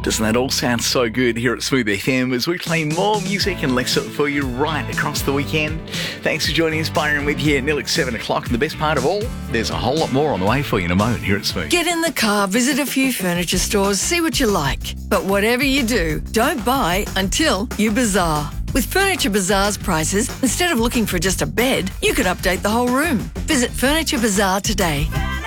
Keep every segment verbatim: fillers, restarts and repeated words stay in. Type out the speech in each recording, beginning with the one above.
Doesn't that all sound so good here at Smooth F M as we play more music and less for you right across the weekend? Thanks for joining us, Byron, with you at nearly seven o'clock. And the best part of all, there's a whole lot more on the way for you in a moment here at Smooth. Get in the car, visit a few furniture stores, see what you like. But whatever you do, don't buy until you bazaar. With Furniture Bazaar's prices, instead of looking for just a bed, you could update the whole room. Visit Furniture Bazaar today.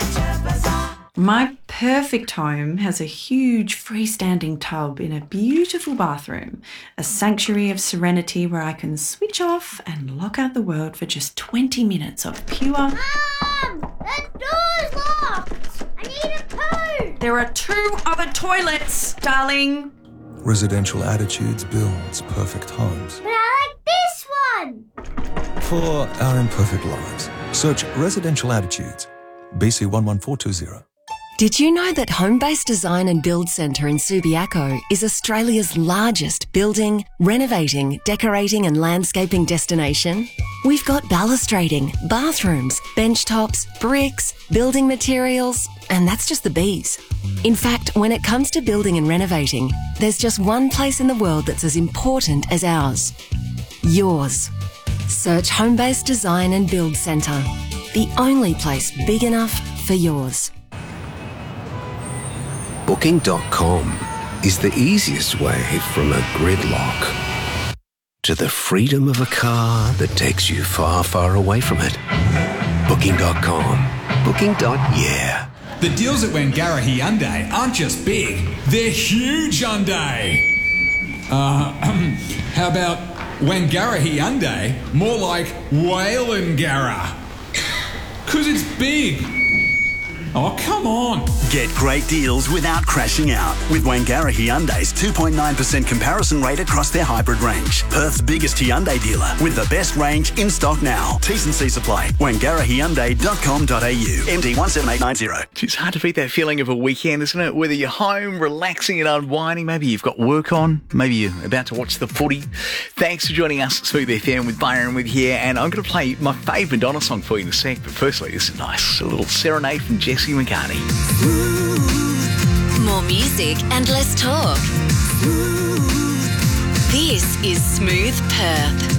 My perfect home has a huge freestanding tub in a beautiful bathroom, a sanctuary of serenity where I can switch off and lock out the world for just twenty minutes of pure... Mum! The door's locked! I need a poo! There are two other toilets, darling. Residential Attitudes builds perfect homes. But I like this one! For our imperfect lives, search Residential Attitudes, B C one one four two zero. Did you know that Homebase Design and Build Centre in Subiaco is Australia's largest building, renovating, decorating and landscaping destination? We've got balustrading, bathrooms, bench tops, bricks, building materials, and that's just the bees. In fact, when it comes to building and renovating, there's just one place in the world that's as important as ours. Yours. Search Homebase Design and Build Centre, the only place big enough for yours. Booking dot com is the easiest way from a gridlock to the freedom of a car that takes you far, far away from it. Booking dot com. Booking. Yeah. The deals at Wangarahi Hyundai aren't just big, they're huge Hyundai. Uh, how about Wangarahi Hyundai? More like Whalengara. Cause it's big. Oh, come on. Get great deals without crashing out with Wangarahi Hyundai's two point nine percent comparison rate across their hybrid range. Perth's biggest Hyundai dealer with the best range in stock now. T's and C's apply. Wangarahi Hyundai dot com dot a u. M D one seven eight nine zero. It's hard to beat that feeling of a weekend, isn't it? Whether you're home, relaxing and unwinding, maybe you've got work on, maybe you're about to watch the footy. Thanks for joining us, Smooth F M with Byron with here, and I'm going to play my favourite Madonna song for you in a sec, but firstly, this is nice, a little serenade from Jesse McCartney. More music and less talk. This is Smooth Perth.